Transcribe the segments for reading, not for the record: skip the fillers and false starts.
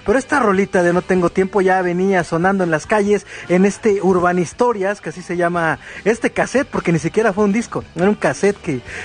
pero esta rolita de No Tengo Tiempo ya venía sonando en las calles, en este Urbanistorias, que así se llama este cassette, porque ni siquiera fue un disco, era un cassette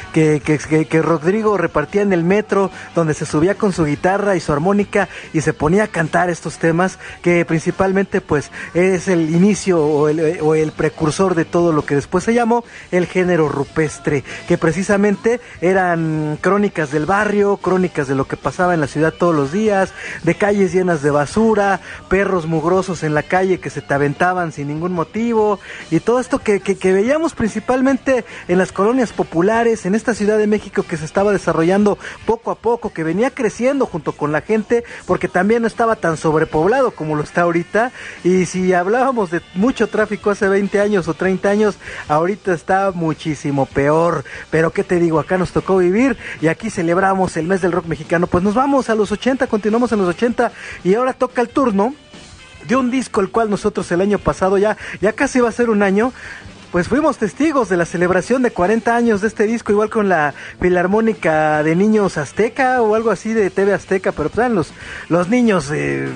que Rodrigo repartía en el metro, donde se subía con su guitarra y su armónica y se ponía a cantar estos temas, que principalmente pues es el inicio o el precursor de todo lo que después se llamó el género rupestre, que precisamente eran crónicas del barrio, crónicas de lo que pasaba en la ciudad todos los días, de calles llenas de basura, perros mugrosos en la calle que se te aventaban sin ningún motivo, y todo esto que veíamos principalmente en las colonias populares, en esta Ciudad de México que se estaba desarrollando poco a poco, que venía creciendo junto con la gente, porque también no estaba tan sobrepoblado como lo está ahorita, y si hablábamos de mucho tráfico hace 20 años o 30 años, ahorita está muchísimo peor, pero qué te digo, acá nos tocó vivir, y aquí celebramos el mes del rock mexicano. Pues nos vamos a los 80, continuamos en los 80, y ahora toca el turno de un disco el cual nosotros el año pasado, ya casi va a ser un año, pues fuimos testigos de la celebración de 40 años de este disco, igual con la Filarmónica de Niños Azteca o algo así de TV Azteca, pero pues eran los niños de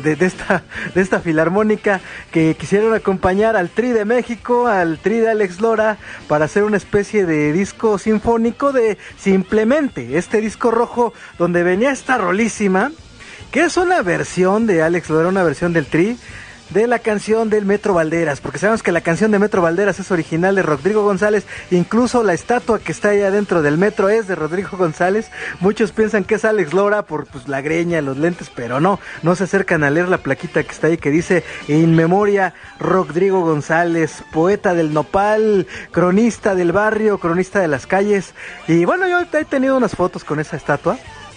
esta Filarmónica que quisieron acompañar al Tri de México, al Tri de Alex Lora, para hacer una especie de disco sinfónico de Simplemente, este disco rojo donde venía esta rolísima, que es una versión de Alex Lora, una versión del Tri, de la canción del Metro Valderas, porque sabemos que la canción de Metro Valderas es original de Rodrigo González, incluso la estatua que está ahí adentro del metro es de Rodrigo González. Muchos piensan que es Alex Lora por pues la greña, los lentes, pero no se acercan a leer la plaquita que está ahí que dice In Memoria Rodrigo González, poeta del nopal, cronista del barrio, cronista de las calles. Y bueno, yo he tenido unas fotos con esa estatua.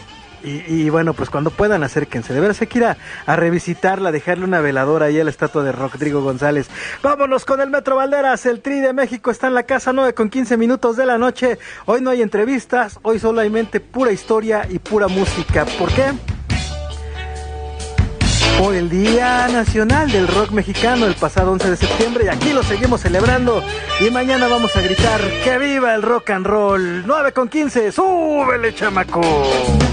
Y bueno, pues cuando puedan acérquense, de veras hay que ir a revisitarla, dejarle una veladora ahí a la estatua de Rodrigo González. Vámonos con el Metro Valderas, el Tri de México está en la casa, 9:15 de la noche. Hoy no hay entrevistas, hoy solamente pura historia y pura música. ¿Por qué? Por el Día Nacional del Rock Mexicano, el pasado 11 de septiembre, y aquí lo seguimos celebrando, y mañana vamos a gritar ¡que viva el rock and roll! 9:15, ¡súbele, chamaco!